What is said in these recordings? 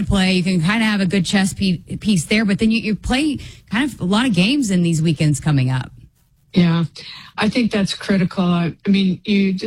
play. You can kind of have a good chess piece there, but then you play kind of a lot of games in these weekends coming up. Yeah, I think that's critical. I mean,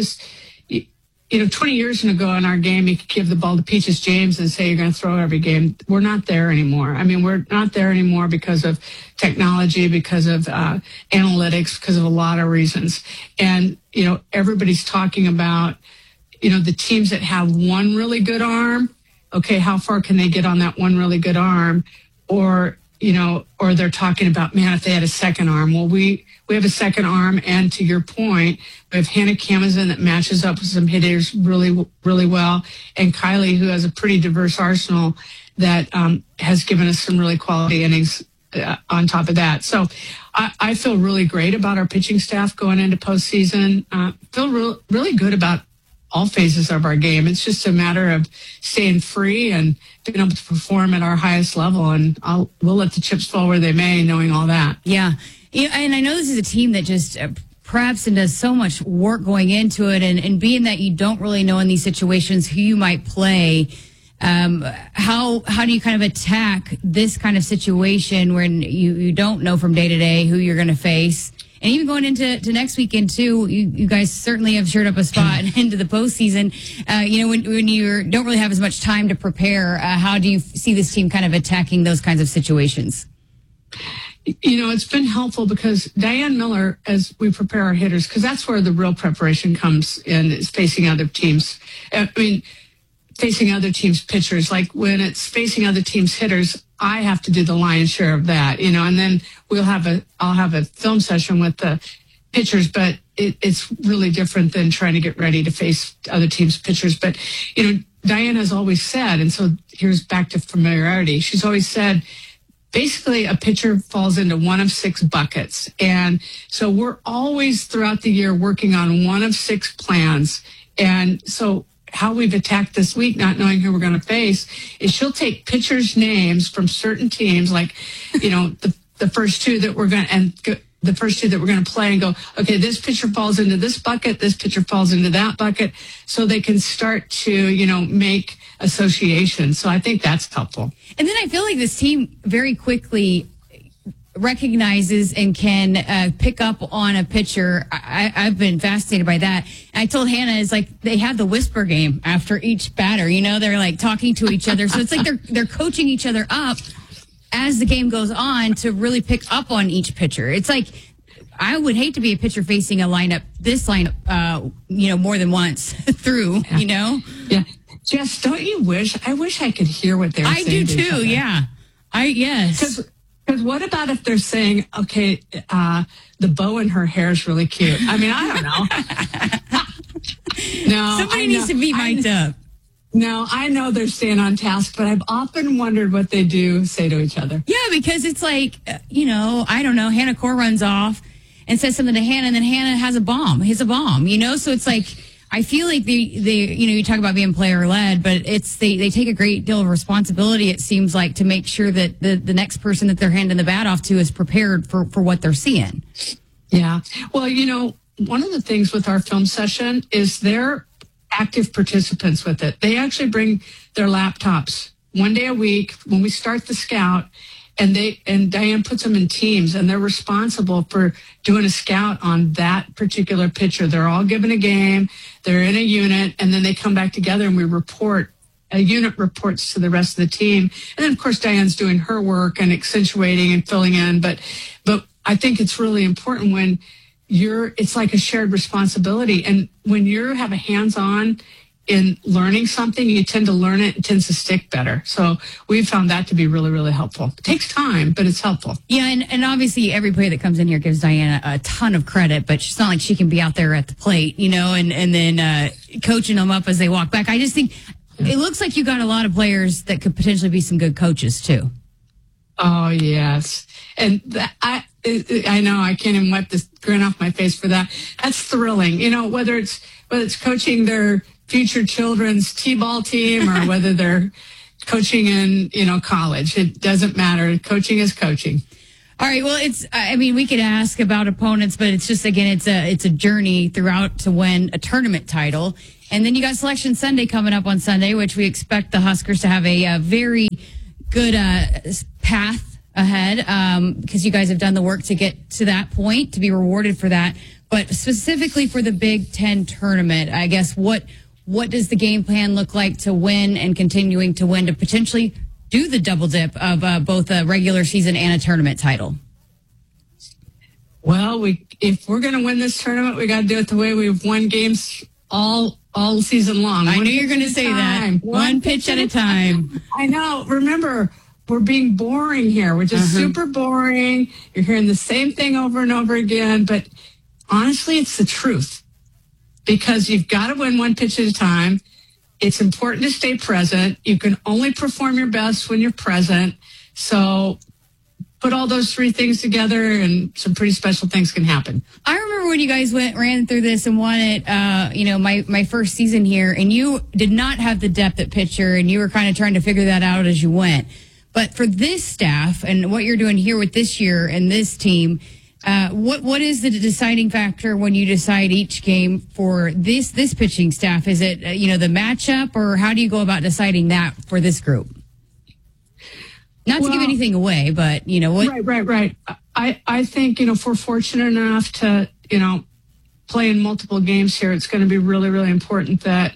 20 years ago in our game, you could give the ball to Peaches James and say you're going to throw every game. We're not there anymore. I mean, we're not there anymore because of technology, because of analytics, because of a lot of reasons. And, everybody's talking about, the teams that have one really good arm. Okay, how far can they get on that one really good arm? Or they're talking about, man, if they had a second arm. Well, we have a second arm, and to your point, we have Hannah Kamazin that matches up with some hitters really, really well, and Kylie, who has a pretty diverse arsenal that has given us some really quality innings on top of that. So I feel really great about our pitching staff going into postseason. Feel really good about all phases of our game. It's just a matter of staying free and being able to perform at our highest level. And we'll let the chips fall where they may, knowing all that. Yeah. And I know this is a team that just preps and does so much work going into it. And being that you don't really know in these situations who you might play, how do you kind of attack this kind of situation when you don't know from day to day who you're going to face? And even going into next weekend, too, you guys certainly have shored up a spot into the postseason. When you don't really have as much time to prepare, how do you see this team kind of attacking those kinds of situations? It's been helpful because Diane Miller, as we prepare our hitters, because that's where the real preparation comes in, is facing other teams. Facing other teams' pitchers. Like when it's facing other teams' hitters, I have to do the lion's share of that, and then I'll have a film session with the pitchers, but it's really different than trying to get ready to face other teams' pitchers. But, Diane has always said, and so here's back to familiarity. She's always said, basically a pitcher falls into one of 6 buckets. And so we're always throughout the year working on one of 6 plans. And so how we've attacked this week, not knowing who we're going to face, is she'll take pitchers' names from certain teams, like, the first two that we're going to play, and go, okay, this pitcher falls into this bucket, this pitcher falls into that bucket, so they can start to, make associations. So I think that's helpful. And then I feel like this team very quickly recognizes and can pick up on a pitcher. I've been fascinated by that. And I told Hannah, it's like they have the whisper game after each batter. They're like talking to each other. So it's like they're coaching each other up as the game goes on to really pick up on each pitcher. It's like I would hate to be a pitcher facing a this lineup, more than once through. Yeah. Jess, don't you wish? I wish I could hear what they're saying. I do too. Yeah. Yes. Because what about if they're saying, okay, the bow in her hair is really cute? I mean, I don't know. No, somebody needs to be mic'd up. No, I know they're staying on task, but I've often wondered what they do say to each other. Yeah, because it's like, I don't know, Hannah Core runs off and says something to Hannah, and then Hannah has a bomb. He's a bomb, so it's like, I feel like they you talk about being player led, but they take a great deal of responsibility, it seems like, to make sure that the next person that they're handing the bat off to is prepared for what they're seeing. Yeah. Well, one of the things with our film session is they're active participants with it. They actually bring their laptops one day a week when we start the scout, and Diane puts them in teams, and they're responsible for doing a scout on that particular pitcher. They're all given a game, they're in a unit, and then they come back together and we report. A unit reports to the rest of the team. And then, of course, Diane's doing her work and accentuating and filling in. But I think it's really important when it's like a shared responsibility. And when you have a hands-on in learning something, you tend to learn it. It tends to stick better. So we've found that to be really, really helpful. It takes time, but it's helpful. Yeah, and obviously every player that comes in here gives Diana a ton of credit, but it's not like she can be out there at the plate, and then coaching them up as they walk back. I just think it looks like you got a lot of players that could potentially be some good coaches too. Oh, yes. And I know I can't even wipe this grin off my face for that. That's thrilling. Whether it's coaching their future children's t-ball team or whether they're coaching in, college, it doesn't matter. Coaching is coaching. All right. Well, we could ask about opponents, but it's just, again, it's a journey throughout to win a tournament title. And then you got Selection Sunday coming up on Sunday, which we expect the Huskers to have a very good path ahead because you guys have done the work to get to that point, to be rewarded for that. But specifically for the Big Ten tournament, I guess what does the game plan look like to win and continuing to win to potentially do the double dip of both a regular season and a tournament title? Well, if we're going to win this tournament, we got to do it the way we've won games all season long. I knew you were going to say that. One pitch at a time. I know. Remember, we're being boring here. We're just super boring. You're hearing the same thing over and over again. But honestly, it's the truth. Because you've got to win one pitch at a time. It's important to stay present. You can only perform your best when you're present. So put all those three things together and some pretty special things can happen. I remember when you guys ran through this and won it, my first season here, and you did not have the depth at pitcher, and you were kind of trying to figure that out as you went. But for this staff and what you're doing here with this year and this team, what is the deciding factor when you decide each game for this pitching staff? Is it, the matchup, or how do you go about deciding that for this group? Not to give anything away, but, what? Right. I think, if we're fortunate enough to, play in multiple games here, it's going to be really, really important that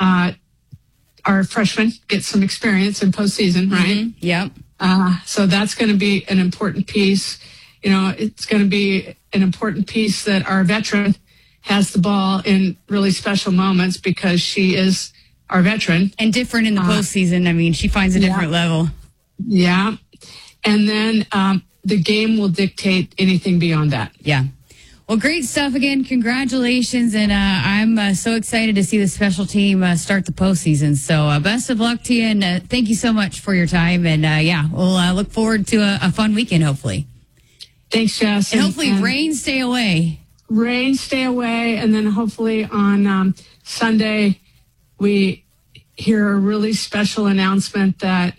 our freshmen get some experience in postseason, right? Mm-hmm. Yep. So that's going to be an important piece. It's going to be an important piece that our veteran has the ball in really special moments because she is our veteran. And different in the postseason. I mean, she finds a different level. Yeah. And then the game will dictate anything beyond that. Yeah. Well, great stuff again. Congratulations. And I'm so excited to see the special team start the postseason. So best of luck to you. And thank you so much for your time. And we'll look forward to a fun weekend, hopefully. Thanks, Jess. And hopefully rain stay away. Rain stay away. And then hopefully on Sunday, we hear a really special announcement that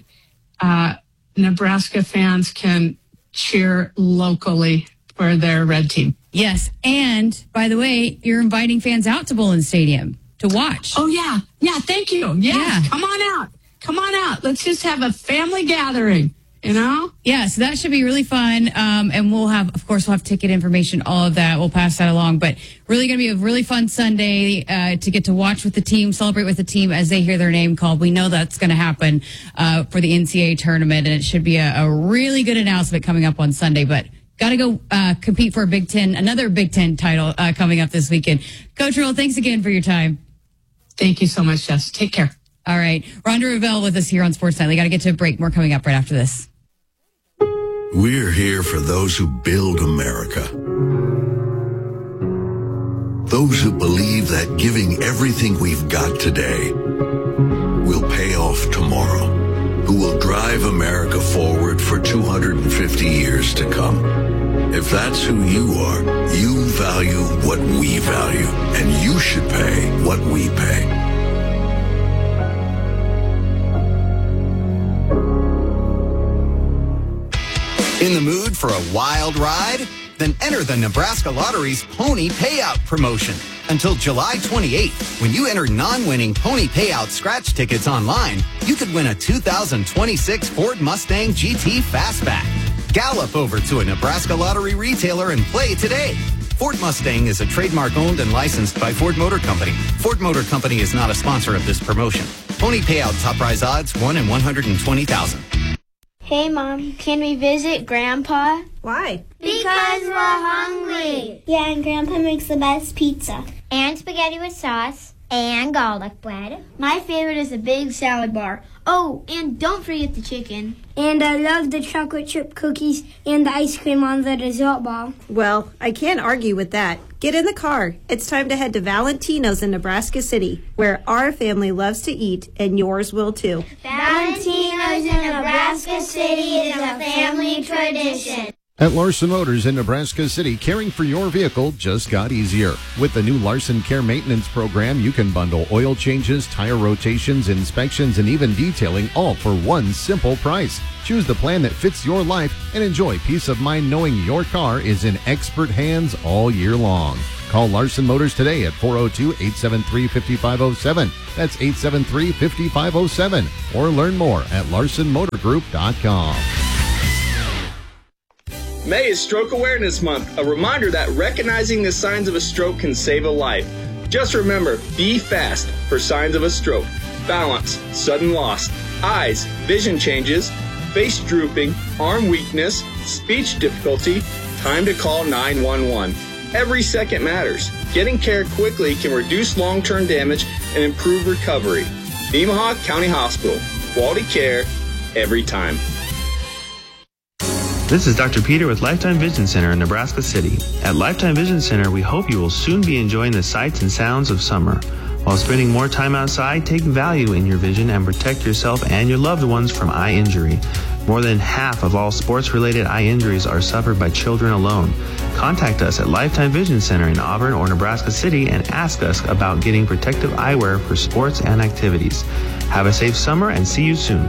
Nebraska fans can cheer locally for their red team. Yes. And by the way, you're inviting fans out to Bullen Stadium to watch. Oh, yeah. Yeah. Thank you. Yes. Yeah. Come on out. Let's just have a family gathering. Yeah, so that should be really fun. And we'll have ticket information, all of that. We'll pass that along. But really going to be a really fun Sunday to get to watch with the team, celebrate with the team as they hear their name called. We know that's going to happen for the NCAA tournament, and it should be a really good announcement coming up on Sunday. But got to go compete for another Big Ten title coming up this weekend. Coach Rhule, thanks again for your time. Thank you so much, Jess. Take care. All right. Rhonda Revelle with us here on Sports Nightly. Got to get to a break. More coming up right after this. We're here for those who build America. Those who believe that giving everything we've got today will pay off tomorrow. Who will drive America forward for 250 years to come. If that's who you are, you value what we value, and you should pay what we pay. In the mood for a wild ride? Then enter the Nebraska Lottery's Pony Payout promotion. Until July 28th, when you enter non-winning Pony Payout scratch tickets online, you could win a 2026 Ford Mustang GT Fastback. Gallop over to a Nebraska Lottery retailer and play today. Ford Mustang is a trademark owned and licensed by Ford Motor Company. Ford Motor Company is not a sponsor of this promotion. Pony Payout top prize odds 1 in 120,000. Hey, Mom, can we visit Grandpa? Why? Because we're hungry. Yeah, and Grandpa makes the best pizza. And spaghetti with sauce. And garlic bread. My favorite is a big salad bar. Oh, and don't forget the chicken. And I love the chocolate chip cookies and the ice cream on the dessert ball. Well, I can't argue with that. Get in the car. It's time to head to Valentino's in Nebraska City, where our family loves to eat, and yours will too. Valentino's in Nebraska City is a family tradition. At Larson Motors in Nebraska City, caring for your vehicle just got easier. With the new Larson Care Maintenance Program, you can bundle oil changes, tire rotations, inspections, and even detailing, all for one simple price. Choose the plan that fits your life and enjoy peace of mind knowing your car is in expert hands all year long. Call Larson Motors today at 402-873-5507. That's 873-5507. Or learn more at larsonmotorgroup.com. May is Stroke Awareness Month, a reminder that recognizing the signs of a stroke can save a life. Just remember, be fast for signs of a stroke. Balance, sudden loss, eyes, vision changes, face drooping, arm weakness, speech difficulty, time to call 911. Every second matters. Getting care quickly can reduce long-term damage and improve recovery. Nemaha County Hospital. Quality care every time. This is Dr. Peter with Lifetime Vision Center in Nebraska City. At Lifetime Vision Center, we hope you will soon be enjoying the sights and sounds of summer. While spending more time outside, take value in your vision and protect yourself and your loved ones from eye injury. More than half of all sports-related eye injuries are suffered by children alone. Contact us at Lifetime Vision Center in Auburn or Nebraska City and ask us about getting protective eyewear for sports and activities. Have a safe summer and see you soon.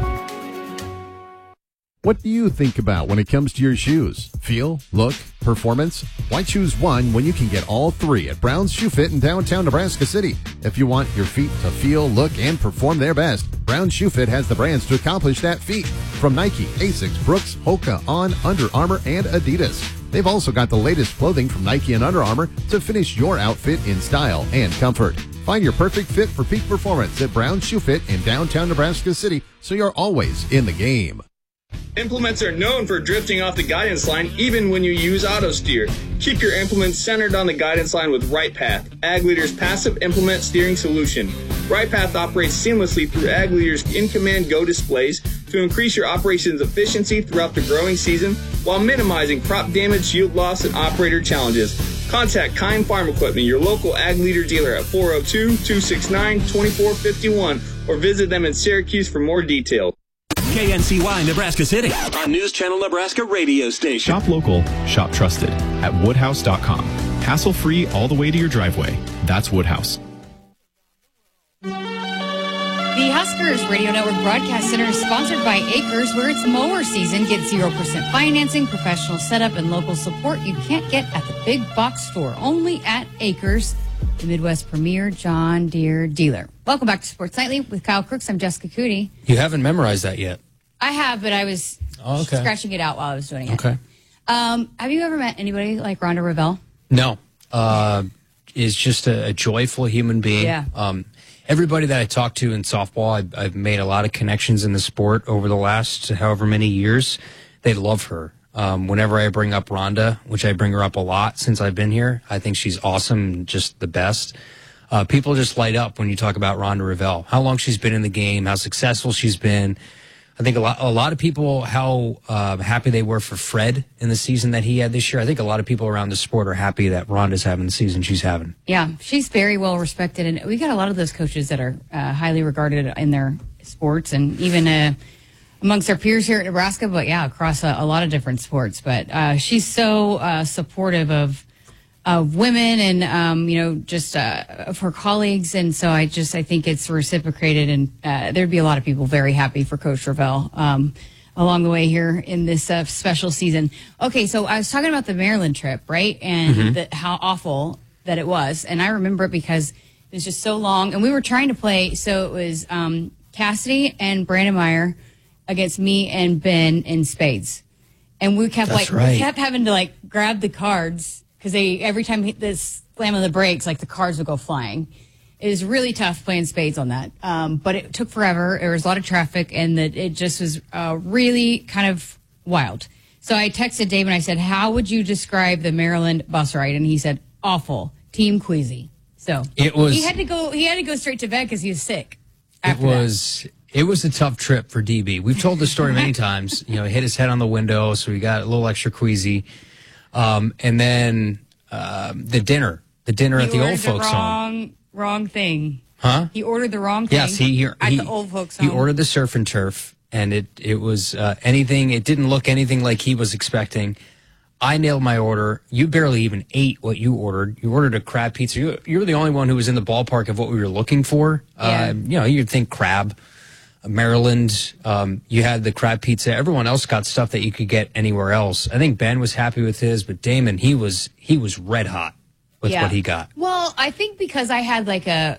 What do you think about when it comes to your shoes? Feel, look, performance? Why choose one when you can get all three at Brown's Shoe Fit in downtown Nebraska City? If you want your feet to feel, look, and perform their best, Brown's Shoe Fit has the brands to accomplish that feat. From Nike, Asics, Brooks, Hoka, On, Under Armour, and Adidas. They've also got the latest clothing from Nike and Under Armour to finish your outfit in style and comfort. Find your perfect fit for peak performance at Brown's Shoe Fit in downtown Nebraska City, so you're always in the game. Implements are known for drifting off the guidance line even when you use auto steer. Keep your implements centered on the guidance line with RightPath, Ag Leader's passive implement steering solution. RightPath operates seamlessly through Ag Leader's in-command Go displays to increase your operations efficiency throughout the growing season while minimizing crop damage, yield loss, and operator challenges. Contact Kind Farm Equipment, your local Ag Leader dealer at 402-269-2451 or visit them in Syracuse for more detail. KNCY Nebraska City on News Channel Nebraska radio station. Shop local, shop trusted at woodhouse.com. Hassle-free all the way to your driveway. That's Woodhouse. The Huskers Radio Network Broadcast Center is sponsored by Acres, where it's mower season. Get 0% financing, professional setup, and local support you can't get at the big box store. Only at Acres, the Midwest premier John Deere dealer. Welcome back to Sports Nightly with Kyle Crooks. I'm Jessica Cootie. You haven't memorized that yet. I have, but I was scratching it out while I was doing it. Okay. Have you ever met anybody like Rhonda Revelle? No. Is just a joyful human being. Yeah. Everybody that I talk to in softball, I've made a lot of connections in the sport over the last however many years. They love her. Whenever I bring up Rhonda, which I bring her up a lot since I've been here, I think she's awesome, just the best. People just light up when you talk about Rhonda Revelle, how long she's been in the game, how successful she's been. I think a lot of people, how happy they were for Fred in the season that he had this year. I think a lot of people around the sport are happy that Rhonda's having the season she's having. Yeah, she's very well respected, and we got a lot of those coaches that are highly regarded in their sports, and even amongst our peers here at Nebraska, but yeah, across a lot of different sports. But she's so supportive of women and, just of her colleagues. And so I think it's reciprocated, and there'd be a lot of people very happy for Coach Revelle along the way here in this special season. Okay, so I was talking about the Maryland trip, right? And how awful that it was. And I remember it because it was just so long. And we were trying to play, so it was Cassidy and Brandon Meyer against me and Ben in spades. And we kept we kept having to grab the cards, because every time the slam of the brakes, the cards would go flying. It was really tough playing spades on that. But it took forever. There was a lot of traffic, and it just was really kind of wild. So I texted Dave and I said, how would you describe the Maryland bus ride? And he said, awful, team queasy. So he had to go straight to bed because he was sick. It was a tough trip for DB. We've told the story many times. He hit his head on the window, so he got a little extra queasy. And then the dinner at the old folks home. Wrong thing. Huh? He ordered the wrong thing. Yes, at the old folks home. He ordered the surf and turf, and it was anything. It didn't look anything like he was expecting. I nailed my order. You barely even ate what you ordered. You ordered a crab pizza. You were the only one who was in the ballpark of what we were looking for. Yeah. You'd think crab. Maryland, you had the crab pizza. Everyone else got stuff that you could get anywhere else. I think Ben was happy with his, but Damon, he was red hot. with what he got. Well, I think because I had like an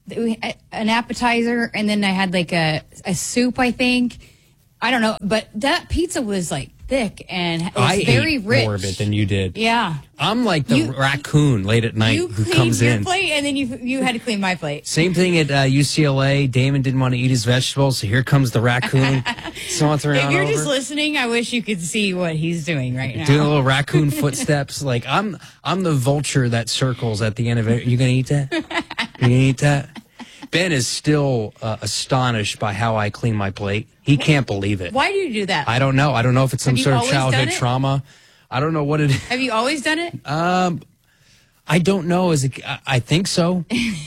appetizer and then I had like a soup, I think. I don't know, but that pizza was like thick and it was very ate rich. More of it than you did. Yeah. I'm like the raccoon late at night who comes your in. plate and then you had to clean my plate. Same thing at UCLA. Damon didn't want to eat his vegetables, so here comes the raccoon sauntering If you're over. just listening, I wish you could see what he's doing right now. Doing little raccoon footsteps. Like I'm the vulture that circles at the end of it. You gonna eat that? You gonna eat that? Ben is still astonished by how I clean my plate. He can't believe it. Why do you do that? I don't know. I don't know if it's some Have you sort of always done childhood it? trauma. I don't know what it is. Have you always done it? I don't know. I think so.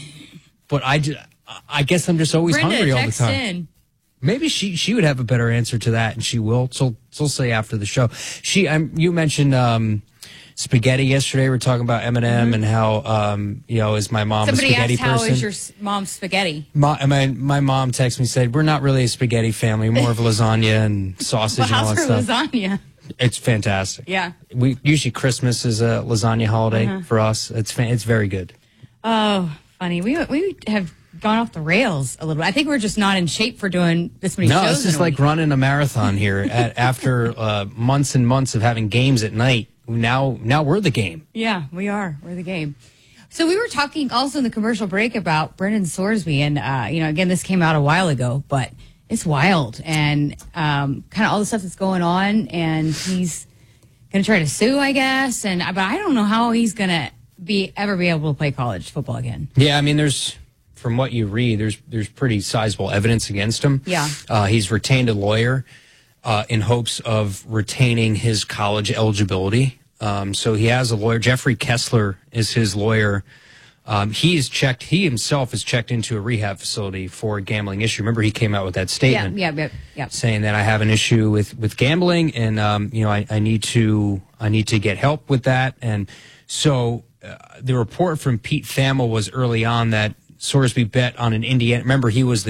But I guess I'm just always Brenda, hungry all the text time. in. Maybe she would have a better answer to that, and she will. So she'll say after the show. You mentioned spaghetti yesterday. We were talking about Eminem and how is my mom Somebody a spaghetti asked, person? how is your mom's spaghetti? My mom texted me and said, we're not really a spaghetti family, more of lasagna and sausage Well, and all how's that her stuff. lasagna? It's fantastic. Yeah. We usually Christmas is a lasagna holiday for us. It's very good. Oh, funny. We have gone off the rails a little bit. I think we're just not in shape for doing this many shows. No, it's just like running a marathon here after months and months of having games at night. Now we're the game. Yeah, we are. We're the game. So we were talking also in the commercial break about Brendan Sorsby, and again, this came out a while ago, but it's wild and kind of all the stuff that's going on, and he's going to try to sue, I guess, but I don't know how he's going to ever be able to play college football again. Yeah, I mean, from what you read, there's pretty sizable evidence against him. Yeah, he's retained a lawyer in hopes of retaining his college eligibility. So he has a lawyer. Jeffrey Kessler is his lawyer. He himself is checked into a rehab facility for a gambling issue. Remember, he came out with that statement, saying that I have an issue with gambling, and I need to get help with that. And so the report from Pete Thamel was early on that Sorsby bet on an Indiana. Remember, he was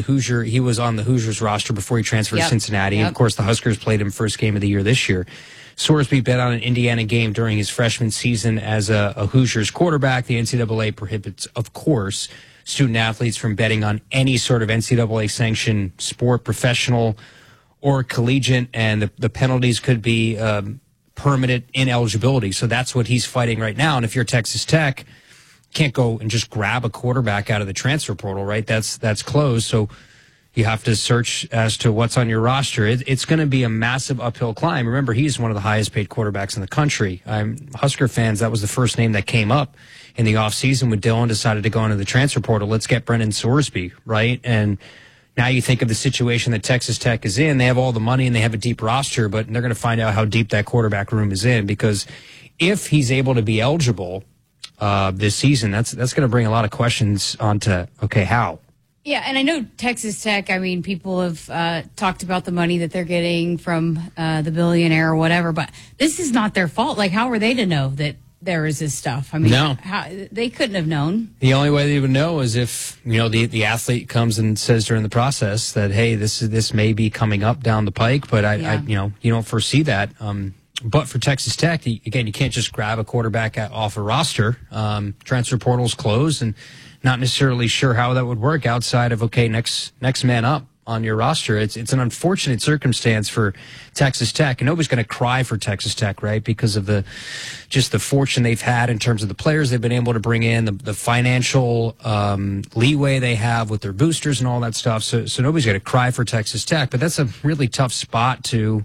on the Hoosiers roster before he transferred to Cincinnati. And of course, the Huskers played him first game of the year this year. Sorsby bet on an Indiana game during his freshman season as a Hoosiers quarterback. The NCAA prohibits, of course, student athletes from betting on any sort of NCAA-sanctioned sport, professional or collegiate, and the penalties could be permanent ineligibility. So that's what he's fighting right now. And if you're Texas Tech, can't go and just grab a quarterback out of the transfer portal, right? That's closed. So you have to search as to what's on your roster. It's going to be a massive uphill climb. Remember, he's one of the highest paid quarterbacks in the country. Husker fans, that was the first name that came up in the offseason when Dillon decided to go into the transfer portal. Let's get Brendan Sorsby, right? And now you think of the situation that Texas Tech is in. They have all the money and they have a deep roster, but they're going to find out how deep that quarterback room is in, because if he's able to be eligible this season, that's going to bring a lot of questions onto, okay, how? Yeah, and I know Texas Tech, I mean, people have talked about the money that they're getting from the billionaire or whatever, but this is not their fault. Like, how were they to know that there is this stuff? I mean, no. They couldn't have known. The only way they would know is if, the athlete comes and says during the process that, hey, this may be coming up down the pike, but you don't foresee that. But for Texas Tech, again, you can't just grab a quarterback off a roster. Transfer portal's closed, and not necessarily sure how that would work outside of, okay, next man up on your roster. It's an unfortunate circumstance for Texas Tech, and nobody's going to cry for Texas Tech, right? Because of the fortune they've had in terms of the players they've been able to bring in, the financial leeway they have with their boosters and all that stuff. So nobody's going to cry for Texas Tech, but that's a really tough spot to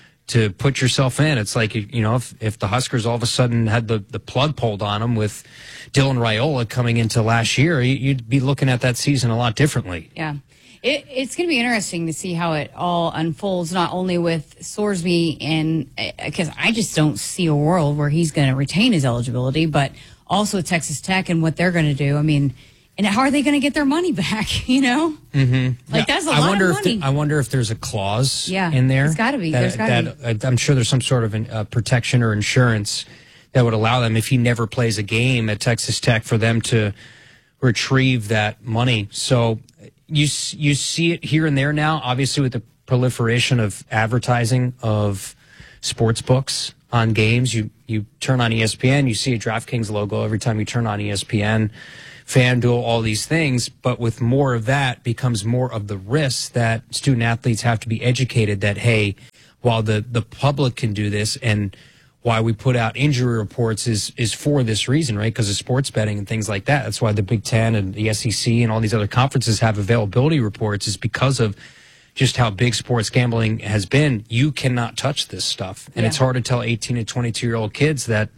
put yourself in. It's like, if the Huskers all of a sudden had the plug pulled on them with Dylan Raiola coming into last year, you'd be looking at that season a lot differently. Yeah. It's going to be interesting to see how it all unfolds, not only with Sorsby, and because I just don't see a world where he's going to retain his eligibility, but also with Texas Tech and what they're going to do. I mean, and how are they going to get their money back, Mm-hmm. Like, that's a lot of money. I wonder if there's a clause Yeah, in there. it's gotta be. There's gotta be. I'm sure there's some sort of protection or insurance that would allow them, if he never plays a game at Texas Tech, for them to retrieve that money. So you see it here and there now, obviously with the proliferation of advertising of sports books. on games. You turn on ESPN, you see a DraftKings logo every time you turn on ESPN, FanDuel, all these things. But with more of that becomes more of the risk that student athletes have to be educated that, hey, while the public can do this, and why we put out injury reports is for this reason, right? Because of sports betting and things like that. That's why the Big Ten and the SEC and all these other conferences have availability reports, is because of just how big sports gambling has been. You cannot touch this stuff. And it's hard to tell 18 and 22-year-old kids that,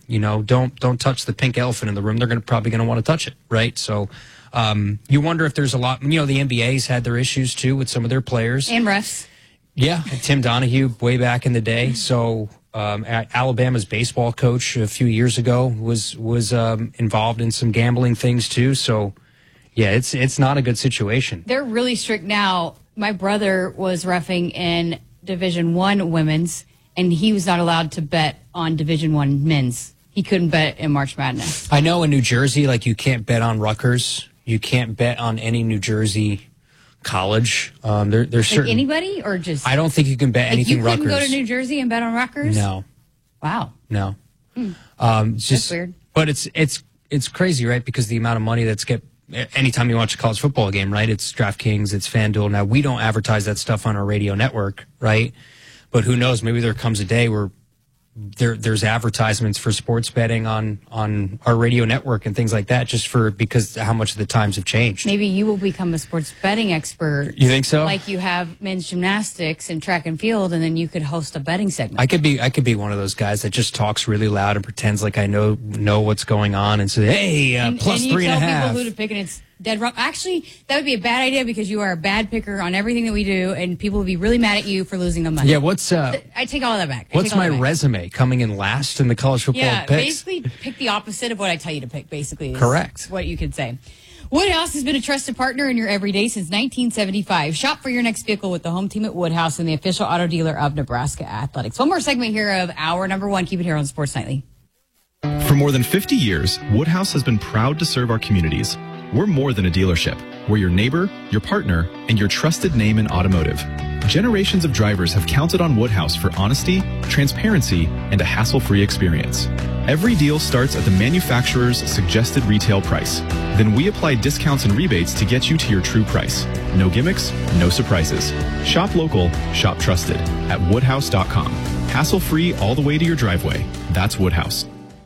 don't touch the pink elephant in the room. They're probably going to want to touch it, right? So you wonder if there's a lot, the NBA's had their issues too with some of their players. And refs. Yeah, Tim Donahue way back in the day. So Alabama's baseball coach a few years ago was involved in some gambling things too. So yeah, it's not a good situation. They're really strict now. My brother was reffing in Division I women's, and he was not allowed to bet on Division I men's. He couldn't bet in March Madness. I know in New Jersey, like, you can't bet on Rutgers. You can't bet on any New Jersey college. There's certain, anybody, or just, I don't think you can bet anything Rutgers. You couldn't go to New Jersey and bet on Rutgers? No. Wow. No. That's weird. But it's crazy, right? Because the amount of money that's anytime you watch a college football game, right? It's DraftKings, it's FanDuel. Now, we don't advertise that stuff on our radio network, right? But who knows? Maybe there comes a day where there's advertisements for sports betting on our radio network and things like that, because how much the times have changed. Maybe you will become a sports betting expert. You think so? Like you have men's gymnastics and track and field, and then you could host a betting segment. I could be one of those guys that just talks really loud and pretends like I know what's going on and say, hey, plus 3.5. And you tell people who to pick, and it's dead wrong. Actually, that would be a bad idea, because you are a bad picker on everything that we do, and people would be really mad at you for losing the money. Yeah, I take all of that back. What's my resume? Coming in last in the college football picks? Basically pick the opposite of what I tell you to pick, basically. Correct. What you could say. Woodhouse has been a trusted partner in your everyday since 1975. Shop for your next vehicle with the home team at Woodhouse and the official auto dealer of Nebraska Athletics. One more segment here of hour number 1. Keep it here on Sports Nightly. For more than 50 years, Woodhouse has been proud to serve our communities. We're more than a dealership. We're your neighbor, your partner, and your trusted name in automotive. Generations of drivers have counted on Woodhouse for honesty, transparency, and a hassle-free experience. Every deal starts at the manufacturer's suggested retail price. Then we apply discounts and rebates to get you to your true price. No gimmicks, no surprises. Shop local, shop trusted at woodhouse.com. Hassle-free all the way to your driveway. That's Woodhouse.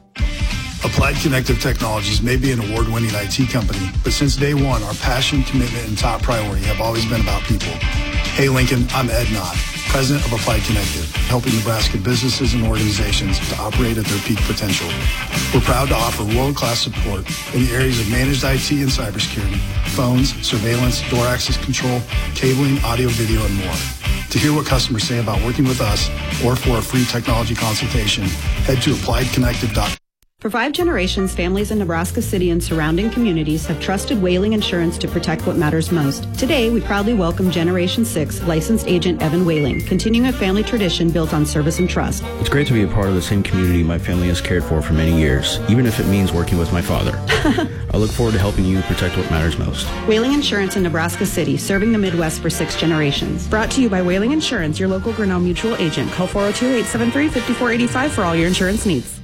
Applied Connective Technologies may be an award-winning IT company, but since day one, our passion, commitment, and top priority have always been about people. Hey Lincoln, I'm Ed Knott, President of Applied Connective, helping Nebraska businesses and organizations to operate at their peak potential. We're proud to offer world-class support in the areas of managed IT and cybersecurity, phones, surveillance, door access control, cabling, audio, video, and more. To hear what customers say about working with us or for a free technology consultation, head to appliedconnective.com. For 5 generations, families in Nebraska City and surrounding communities have trusted Whaling Insurance to protect what matters most. Today, we proudly welcome Generation 6 licensed agent Evan Whaling, continuing a family tradition built on service and trust. It's great to be a part of the same community my family has cared for many years, even if it means working with my father. I look forward to helping you protect what matters most. Whaling Insurance in Nebraska City, serving the Midwest for 6 generations. Brought to you by Whaling Insurance, your local Grinnell Mutual agent. Call 402-873-5485 for all your insurance needs.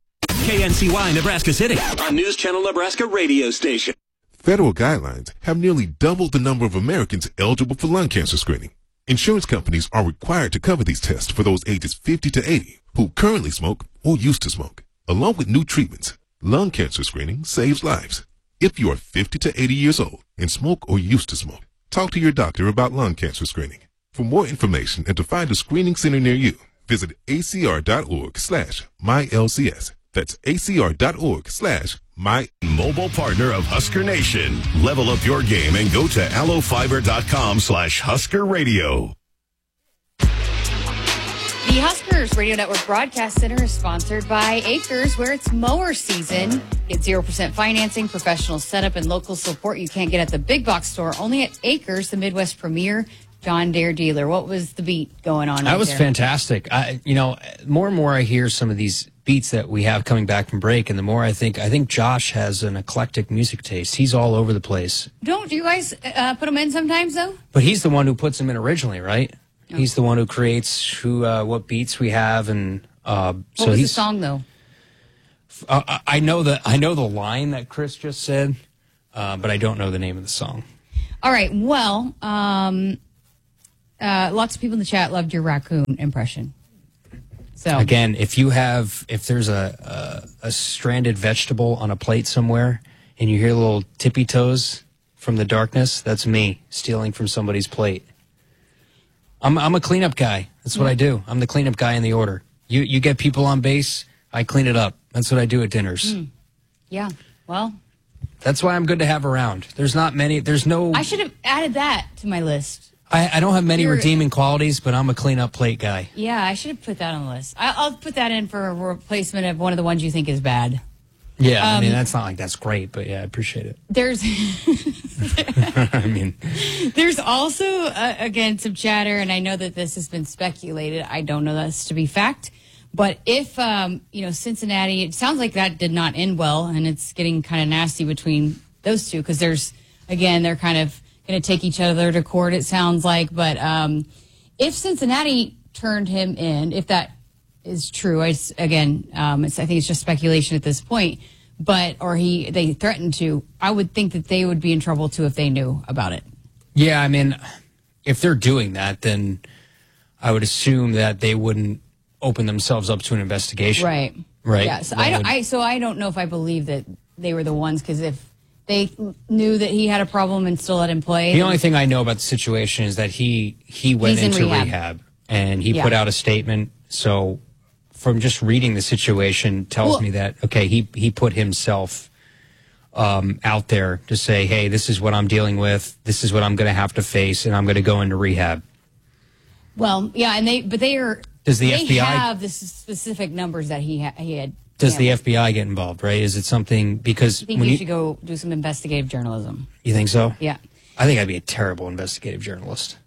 KNCY Nebraska City, a News Channel Nebraska radio station. Federal guidelines have nearly doubled the number of Americans eligible for lung cancer screening. Insurance companies are required to cover these tests for those ages 50 to 80 who currently smoke or used to smoke. Along with new treatments, lung cancer screening saves lives. If you are 50 to 80 years old and smoke or used to smoke, talk to your doctor about lung cancer screening. For more information and to find a screening center near you, visit acr.org/mylcs. That's acr.org/my. Mobile partner of Husker Nation. Level up your game and go to allofiber.com/Husker Radio. The Huskers Radio Network Broadcast Center is sponsored by Acres, where it's mower season. Get 0% financing, professional setup, and local support you can't get at the big box store. Only at Acres, the Midwest premier John Deere dealer. What was the beat going on? That was fantastic. More and more I hear some of these beats that we have coming back from break, and the more I think Josh has an eclectic music taste. He's all over the place. Don't you guys put them in sometimes, though? But he's the one who puts them in originally, right? No. He's the one who creates what beats we have, and What was the song, though? I know the line that Chris just said, but I don't know the name of the song. All right. Well, lots of people in the chat loved your raccoon impression. So again, if there's a stranded vegetable on a plate somewhere and you hear little tippy toes from the darkness, that's me stealing from somebody's plate. I'm a cleanup guy. That's what I do. I'm the cleanup guy in the order. You get people on base, I clean it up. That's what I do at dinners. Yeah. Well, that's why I'm good to have around. There's not many. There's no. I should have added that to my list. I don't have many redeeming qualities, but I'm a clean-up plate guy. Yeah, I should have put that on the list. I'll put that in for a replacement of one of the ones you think is bad. Yeah, I mean, that's not like that's great, but yeah, I appreciate it. There's, I mean, there's also, again, some chatter, and I know that this has been speculated. I don't know this to be fact. But if, Cincinnati, it sounds like that did not end well, and it's getting kind of nasty between those two because they're kind of going to take each other to court, it sounds like. But if Cincinnati turned him in, if that is true, I think it's just speculation at this point, they threatened to, I would think that they would be in trouble too if they knew about it. Yeah, I mean, if they're doing that, then I would assume that they wouldn't open themselves up to an investigation. Right. Yeah, so I don't know if I believe that they were the ones, because if they knew that he had a problem and still let him play. The only thing I know about the situation is that he went into rehab and he put out a statement. So from just reading the situation tells me that, okay, he put himself out there to say, hey, this is what I'm dealing with. This is what I'm going to have to face, and I'm going to go into rehab. Well, yeah, Does the they FBI have the specific numbers that he had. Does the FBI get involved, right? Is it something, because I think you should go do some investigative journalism. You think so? Yeah. I think I'd be a terrible investigative journalist.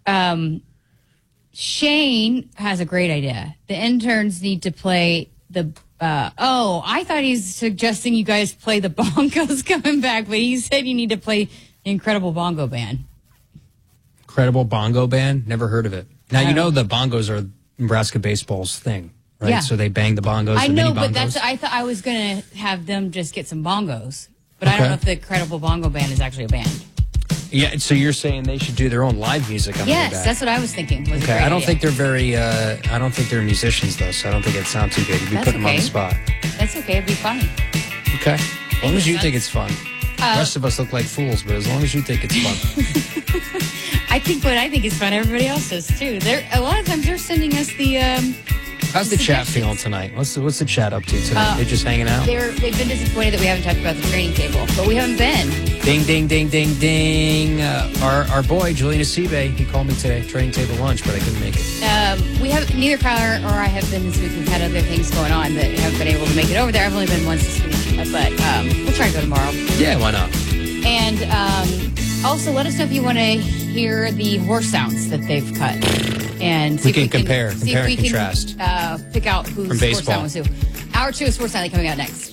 Shane has a great idea. The interns need to play the I thought he's suggesting you guys play the bongos coming back, but he said you need to play the Incredible Bongo Band. Incredible Bongo Band? Never heard of it. Now, you know the bongos are Nebraska baseball's thing, right? Yeah. So they bang the bongos. I the know, mini but bongos. I thought I was going to have them just get some bongos. But I don't know if the Incredible Bongo Band is actually a band. Yeah, so you're saying they should do their own live music on the way back. Yes, that's what I was thinking. Okay, I don't think they're very, I don't think they're musicians, though, so I don't think it'd sound too good. You'd be putting them on the spot. That's okay, it'd be funny. Okay, as long as you think it's fun. The rest of us look like fools, but as long as you think it's fun. I think what I think is fun, everybody else does, too. A lot of times they're sending us the... How's the chat feeling tonight? What's the chat up to tonight? They're just hanging out? They've been disappointed that we haven't talked about the training table, but we haven't been. Ding, ding, ding, ding, ding. Our boy, Julian Acebe, he called me today, training table lunch, but I couldn't make it. We have, neither Kyler or I have been this week. We've had other things going on that haven't been able to make it over there. I've only been once this week, but we'll try to go tomorrow. Yeah, why not? And also, let us know if you want to hear the horse sounds that they've cut. And we can compare and contrast. Pick out whose sports sound was who. Hour 2 of Sports Nightly coming out next.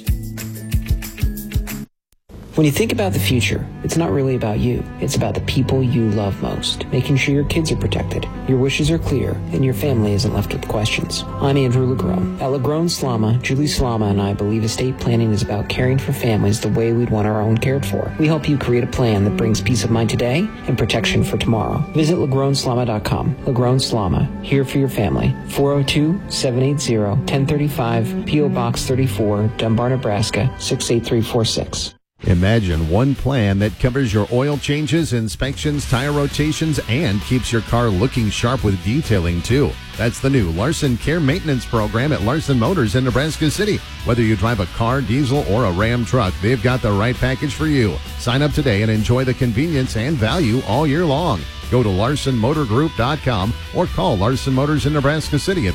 When you think about the future, it's not really about you. It's about the people you love most, making sure your kids are protected, your wishes are clear, and your family isn't left with questions. I'm Andrew Legrone. At Legrone Slama, Julie Slama and I believe estate planning is about caring for families the way we'd want our own cared for. We help you create a plan that brings peace of mind today and protection for tomorrow. Visit LegroneSlama.com. Legrone Slama, here for your family. 402-780-1035, P.O. Box 34, Dunbar, Nebraska, 68346. Imagine one plan that covers your oil changes, inspections, tire rotations, and keeps your car looking sharp with detailing, too. That's the new Larson Care Maintenance Program at Larson Motors in Nebraska City. Whether you drive a car, diesel, or a Ram truck, they've got the right package for you. Sign up today and enjoy the convenience and value all year long. Go to LarsonMotorGroup.com or call Larson Motors in Nebraska City at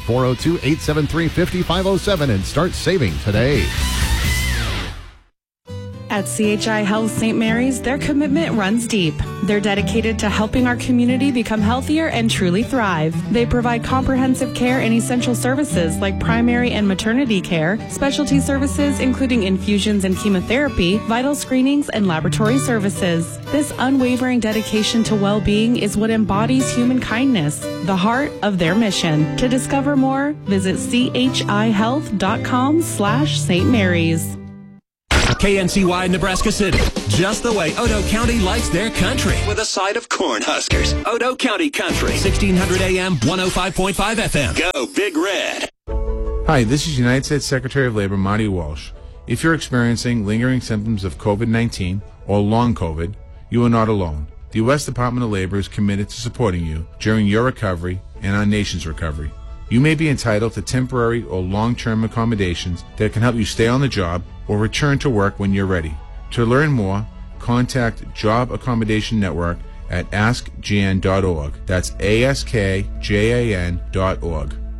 402-873-5507 and start saving today. At CHI Health St. Mary's, their commitment runs deep. They're dedicated to helping our community become healthier and truly thrive. They provide comprehensive care and essential services like primary and maternity care, specialty services including infusions and chemotherapy, vital screenings, and laboratory services. This unwavering dedication to well-being is what embodies human kindness, the heart of their mission. To discover more, visit chihealth.com/St. Mary's. KNCY Nebraska City, just the way Otoe County likes their country, with a side of Cornhuskers. Otoe County Country, 1600 AM, 105.5 FM. Go Big Red. Hi, this is United States Secretary of Labor Marty Walsh. If you're experiencing lingering symptoms of COVID-19 or long COVID, you are not alone. The U.S. Department of Labor is committed to supporting you during your recovery and our nation's recovery. You may be entitled to temporary or long-term accommodations that can help you stay on the job or return to work when you're ready. To learn more, contact Job Accommodation Network at askjan.org. That's askjan.org.